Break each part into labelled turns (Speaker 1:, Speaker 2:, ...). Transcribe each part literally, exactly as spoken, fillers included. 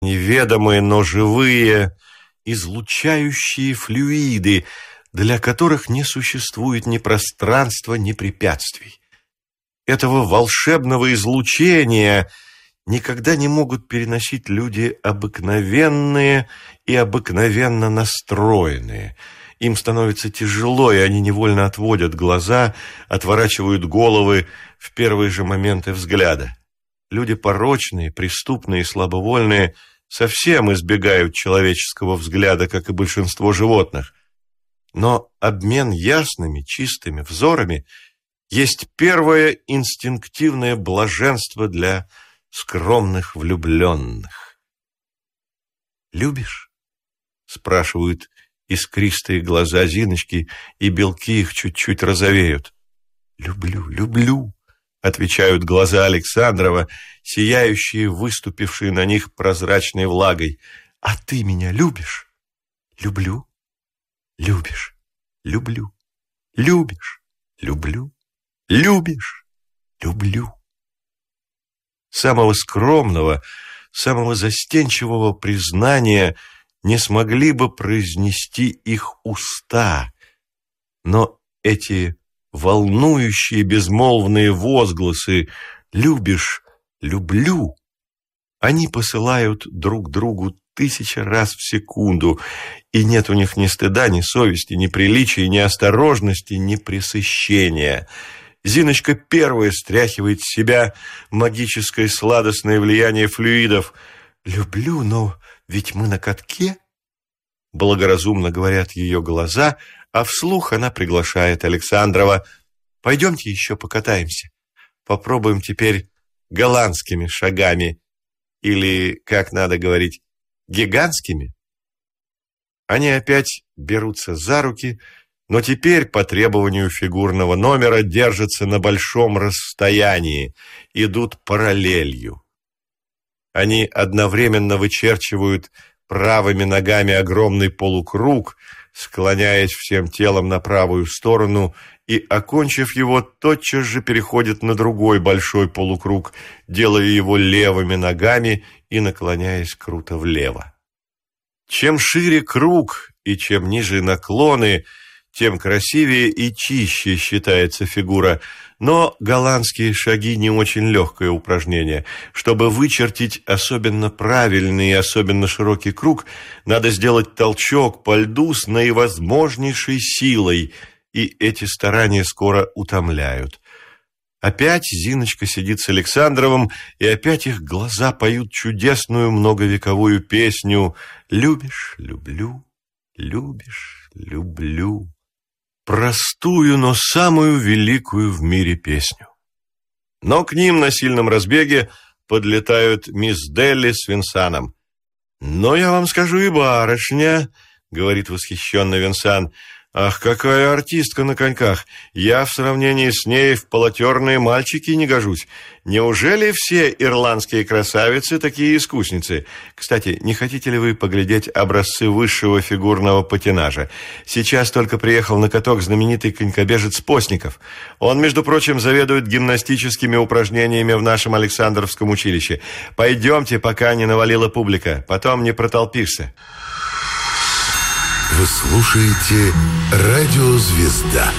Speaker 1: неведомые, но живые, излучающие флюиды, для которых не существует ни пространства, ни препятствий. Этого волшебного излучения никогда не могут переносить люди обыкновенные и обыкновенно настроенные. Им становится тяжело, и они невольно отводят глаза, отворачивают головы в первые же моменты взгляда. Люди порочные, преступные, слабовольные совсем избегают человеческого взгляда, как и большинство животных. Но обмен ясными, чистыми взорами есть первое инстинктивное блаженство для скромных влюбленных. «Любишь?» — спрашивают искристые глаза Зиночки, и белки их чуть-чуть розовеют. «Люблю, люблю», — отвечают глаза Александрова, сияющие, выступившие на них прозрачной влагой. «А ты меня любишь?» «Люблю, любишь, люблю, любишь, люблю, любишь, люблю». Самого скромного, самого застенчивого признания не смогли бы произнести их уста, но эти волнующие безмолвные возгласы «любишь», «люблю» они посылают друг другу тысячи раз в секунду, и нет у них ни стыда, ни совести, ни приличия, ни осторожности, ни пресыщения. Зиночка первая стряхивает с себя магическое сладостное влияние флюидов. «Люблю, но ведь мы на катке», — благоразумно говорят ее глаза, а вслух она приглашает Александрова. «Пойдемте еще покатаемся. Попробуем теперь голландскими шагами. Или, как надо говорить, гигантскими». Они опять берутся за руки, но теперь по требованию фигурного номера держатся на большом расстоянии, идут параллелью. Они одновременно вычерчивают правыми ногами огромный полукруг, склоняясь всем телом на правую сторону, и, окончив его, тотчас же переходят на другой большой полукруг, делая его левыми ногами и наклоняясь круто влево. Чем шире круг и чем ниже наклоны, тем красивее и чище считается фигура. Но голландские шаги не очень легкое упражнение. Чтобы вычертить особенно правильный и особенно широкий круг, надо сделать толчок по льду с наивозможнейшей силой, и эти старания скоро утомляют. Опять Зиночка сидит с Александровым, и опять их глаза поют чудесную многовековую песню «Любишь, люблю, любишь, люблю». Простую, но самую великую в мире песню. Но к ним на сильном разбеге подлетают мисс Делли с Винсаном. «Но я вам скажу, и барышня», — говорит восхищенно Винсан. «Ах, какая артистка на коньках! Я в сравнении с ней в полотерные мальчики не гожусь. Неужели все ирландские красавицы такие искусницы? Кстати, не хотите ли вы поглядеть образцы высшего фигурного патинажа? Сейчас только приехал на каток знаменитый конькобежец Постников. Он, между прочим, заведует гимнастическими упражнениями в нашем Александровском училище. Пойдемте, пока не навалила публика, потом не протолпишься».
Speaker 2: Вы слушаете «Радио Звезда».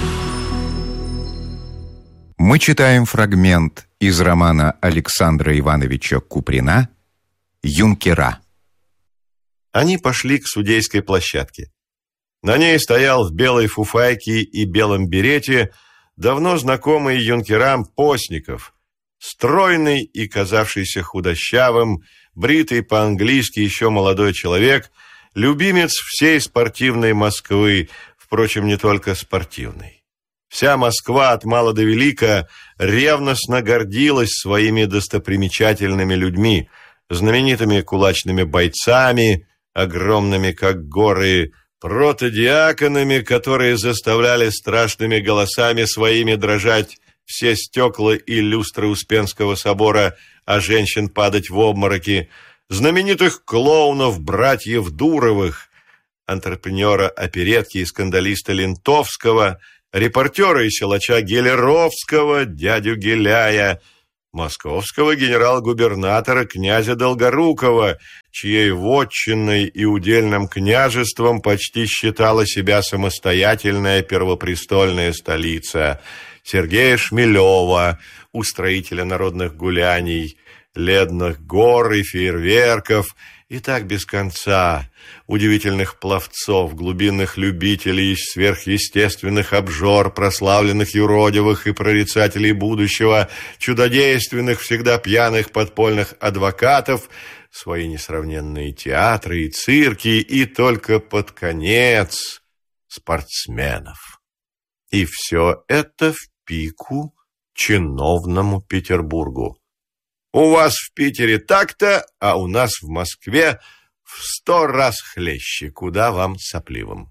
Speaker 3: Мы читаем фрагмент из романа Александра Ивановича Куприна «Юнкера».
Speaker 1: Они пошли к судейской площадке. На ней стоял в белой фуфайке и белом берете давно знакомый юнкерам Постников, стройный и казавшийся худощавым, бритый по-английски еще молодой человек, любимец всей спортивной Москвы, впрочем, не только спортивной. Вся Москва от мала до велика ревностно гордилась своими достопримечательными людьми, знаменитыми кулачными бойцами, огромными как горы, протодиаконами, которые заставляли страшными голосами своими дрожать все стекла и люстры Успенского собора, а женщин падать в обмороки, знаменитых клоунов братьев Дуровых, антрепренера оперетки и скандалиста Лентовского, репортера и силача Гелеровского, дядю Геляя, московского генерал-губернатора князя Долгорукова, чьей вотчиной и удельным княжеством почти считала себя самостоятельная первопрестольная столица, Сергея Шмелева, устроителя народных гуляний, ледных гор и фейерверков, и так без конца, удивительных пловцов, глубинных любителей, сверхъестественных обжор, прославленных юродивых и прорицателей будущего, чудодейственных, всегда пьяных подпольных адвокатов, свои несравненные театры и цирки, и только под конец спортсменов. И все это в пику чиновному Петербургу. У вас в Питере так-то, а у нас в Москве в сто раз хлеще, куда вам сопливым.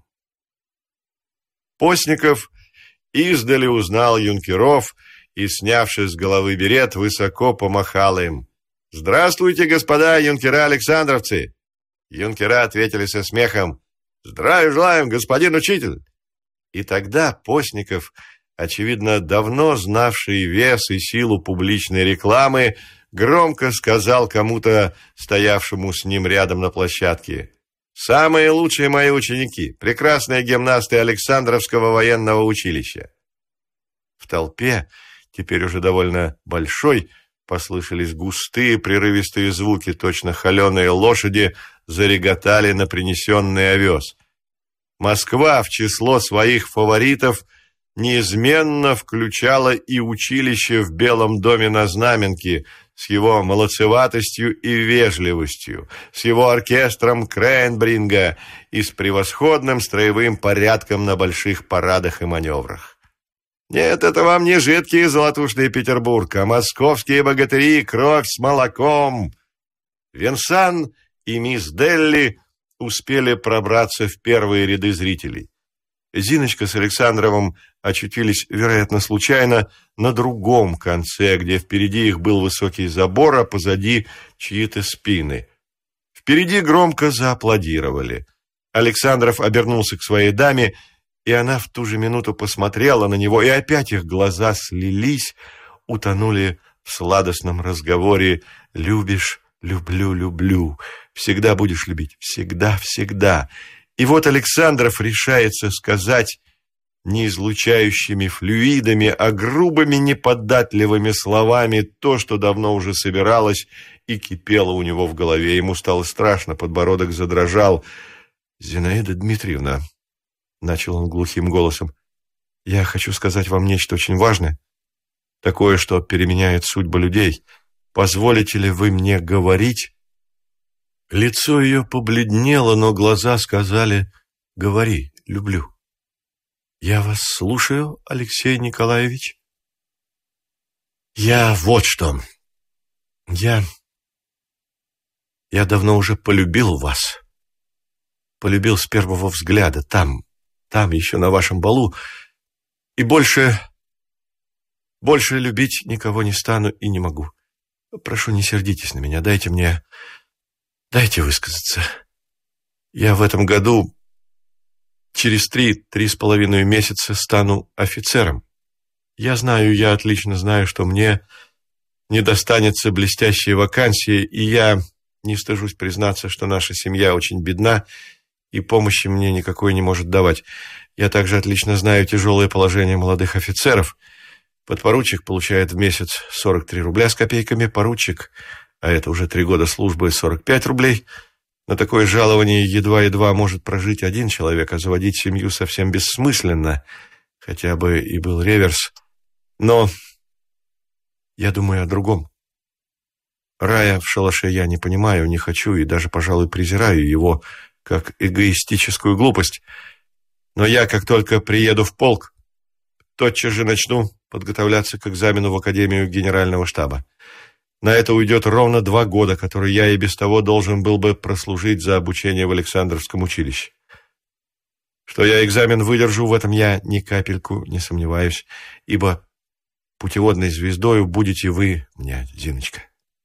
Speaker 1: Постников издали узнал юнкеров и, снявши с головы берет, высоко помахал им. «Здравствуйте, господа юнкера-александровцы!» Юнкера ответили со смехом: «Здравия желаем, господин учитель!» И тогда Постников, очевидно, давно знавший вес и силу публичной рекламы, громко сказал кому-то, стоявшему с ним рядом на площадке: «Самые лучшие мои ученики, прекрасные гимнасты Александровского военного училища». В толпе, теперь уже довольно большой, послышались густые прерывистые звуки, точно холеные лошади зареготали на принесенный овес. Москва в число своих фаворитов неизменно включала и училище в Белом доме на Знаменке с его молодцеватостью и вежливостью, с его оркестром Крейнбринга и с превосходным строевым порядком на больших парадах и маневрах. Нет, это вам не жидкий золотушный Петербург, а московские богатыри, кровь с молоком. Венсан и мисс Делли успели пробраться в первые ряды зрителей. Зиночка с Александровым очутились, вероятно, случайно, на другом конце, где впереди их был высокий забор, а позади чьи-то спины. Впереди громко зааплодировали. Александров обернулся к своей даме, и она в ту же минуту посмотрела на него, и опять их глаза слились, утонули в сладостном разговоре: «Любишь, люблю, люблю, всегда будешь любить, всегда, всегда». И вот Александров решается сказать не излучающими флюидами, а грубыми неподатливыми словами то, что давно уже собиралось и кипело у него в голове. Ему стало страшно, подбородок задрожал. «Зинаида Дмитриевна», — начал он глухим голосом, — «я хочу сказать вам нечто очень важное, такое, что переменяет судьбы людей. Позволите ли вы мне говорить?» Лицо ее побледнело, но глаза сказали: «Говори, люблю». «Я вас слушаю, Алексей Николаевич». «Я вот что. Я... Я давно уже полюбил вас. Полюбил с первого взгляда, там, там, еще на вашем балу. И больше... Больше любить никого не стану и не могу. Прошу, не сердитесь на меня, дайте мне... Дайте высказаться. Я в этом году, через три, три с половиной месяца стану офицером. Я знаю, я отлично знаю, что мне не достанется блестящая вакансия, и я не стыжусь признаться, что наша семья очень бедна, и помощи мне никакой не может давать. Я также отлично знаю тяжелое положение молодых офицеров. Подпоручик получает в месяц сорок три рубля с копейками, поручик... а это уже три года службы, сорок пять рублей. На такое жалование едва-едва может прожить один человек, а заводить семью совсем бессмысленно, хотя бы и был реверс. Но я думаю о другом. Рая в шалаше я не понимаю, не хочу и даже, пожалуй, презираю его как эгоистическую глупость. Но я, как только приеду в полк, тотчас же начну подготовляться к экзамену в Академию Генерального штаба. На это уйдет ровно два года, которые я и без того должен был бы прослужить за обучение в Александровском училище. Что я экзамен выдержу, в этом я ни капельку не сомневаюсь, ибо путеводной звездою будете вы мне, Зиночка.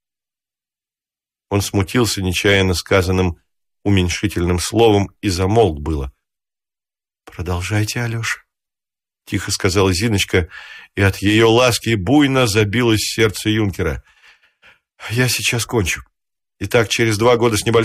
Speaker 1: Он смутился нечаянно сказанным уменьшительным словом и замолк было. «Продолжайте, Алеша», — тихо сказала Зиночка, и от ее ласки буйно забилось сердце юнкера. «Я сейчас кончу. Итак, через два года с небольшим